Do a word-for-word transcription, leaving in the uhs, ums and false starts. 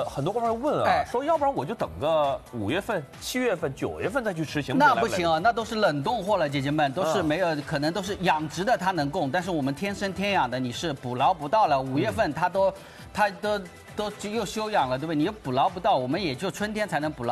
呃，很多观众问啊， 哎说要不然我就等个五月份、七月份、九月份再去吃，行不行？ 那不行啊，那都是冷冻货了，姐姐们都是嗯没有，可能都是养殖的，它能供，但是我们天生天养的，你是捕捞不到了。五月份它都，它都都又休养了，对不对？你又捕捞不到，我们也就春天才能捕捞。